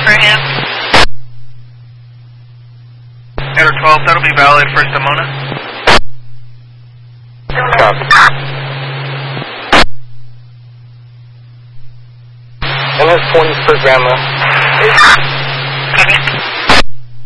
for him. Error 12, that'll be valid for Simona. Copy. MS-20 for Grandma.